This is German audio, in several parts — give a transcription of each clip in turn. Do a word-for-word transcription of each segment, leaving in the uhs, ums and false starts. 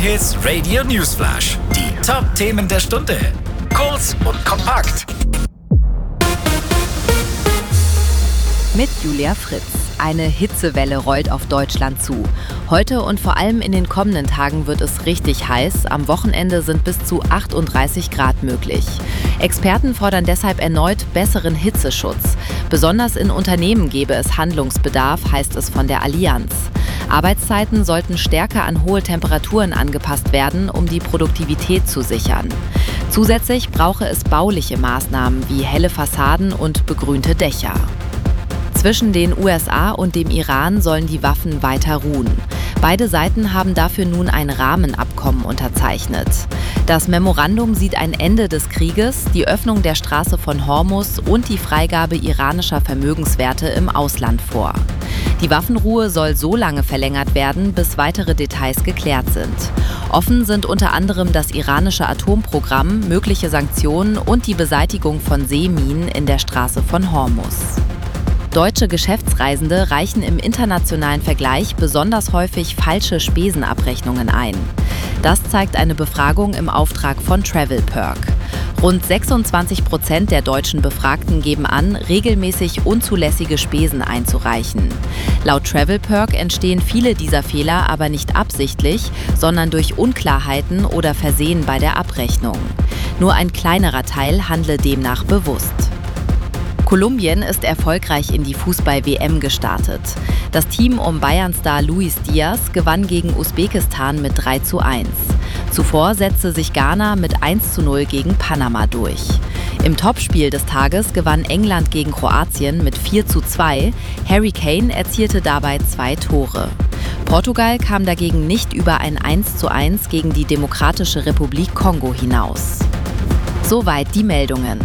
J-Hits Radio Newsflash. Die Top-Themen der Stunde. Kurz und kompakt. Mit Julia Fritz. Eine Hitzewelle rollt auf Deutschland zu. Heute und vor allem in den kommenden Tagen wird es richtig heiß. Am Wochenende sind bis zu achtunddreißig Grad möglich. Experten fordern deshalb erneut besseren Hitzeschutz. Besonders in Unternehmen gäbe es Handlungsbedarf, heißt es von der Allianz. Arbeitszeiten sollten stärker an hohe Temperaturen angepasst werden, um die Produktivität zu sichern. Zusätzlich brauche es bauliche Maßnahmen wie helle Fassaden und begrünte Dächer. Zwischen den U S A und dem Iran sollen die Waffen weiter ruhen. Beide Seiten haben dafür nun ein Rahmenabkommen unterzeichnet. Das Memorandum sieht ein Ende des Krieges, die Öffnung der Straße von Hormuz und die Freigabe iranischer Vermögenswerte im Ausland vor. Die Waffenruhe soll so lange verlängert werden, bis weitere Details geklärt sind. Offen sind unter anderem das iranische Atomprogramm, mögliche Sanktionen und die Beseitigung von Seeminen in der Straße von Hormuz. Deutsche Geschäftsreisende reichen im internationalen Vergleich besonders häufig falsche Spesenabrechnungen ein. Das zeigt eine Befragung im Auftrag von TravelPerk. Rund sechsundzwanzig Prozent der deutschen Befragten geben an, regelmäßig unzulässige Spesen einzureichen. Laut TravelPerk entstehen viele dieser Fehler aber nicht absichtlich, sondern durch Unklarheiten oder Versehen bei der Abrechnung. Nur ein kleinerer Teil handle demnach bewusst. Kolumbien ist erfolgreich in die Fußball-W M gestartet. Das Team um Bayern-Star Luis Diaz gewann gegen Usbekistan mit drei zu eins. Zuvor setzte sich Ghana mit eins zu null gegen Panama durch. Im Topspiel des Tages gewann England gegen Kroatien mit vier zu zwei. Harry Kane erzielte dabei zwei Tore. Portugal kam dagegen nicht über ein eins zu eins gegen die Demokratische Republik Kongo hinaus. Soweit die Meldungen.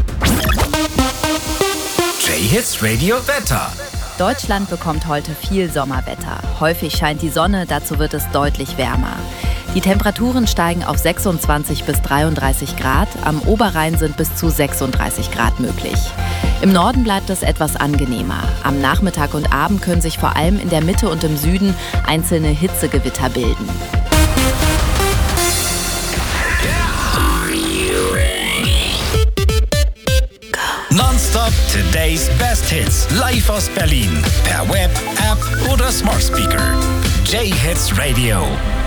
J-Hits Radio Wetter. Deutschland bekommt heute viel Sommerwetter. Häufig scheint die Sonne, dazu wird es deutlich wärmer. Die Temperaturen steigen auf sechsundzwanzig bis dreiunddreißig Grad, am Oberrhein sind bis zu sechsunddreißig Grad möglich. Im Norden bleibt es etwas angenehmer. Am Nachmittag und Abend können sich vor allem in der Mitte und im Süden einzelne Hitzegewitter bilden. Nonstop Today's Best Hits. Live aus Berlin. Per Web, App oder Smart Speaker. J-Hits Radio.